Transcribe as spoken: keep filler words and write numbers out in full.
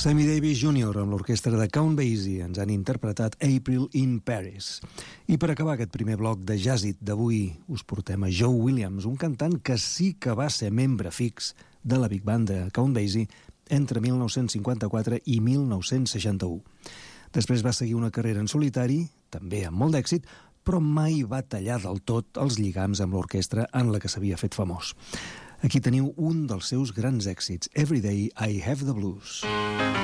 Sammy Davis júnior amb l'orquestra de Count Basie ens han interpretat April in Paris. I per acabar aquest primer bloc de Jazzit d'avui us portem a Joe Williams, un cantant que sí que va ser membre fix de la Big Band de Count Basie entre mil nou-cents cinquanta-quatre i mil nou-cents seixanta-u. Després va seguir una carrera en solitari, també amb molt d'èxit, però mai va tallar del tot els lligams amb l'orquestra en la que s'havia fet famós. Aquí teniu un dels seus grans èxits, Every Day I Have the Blues.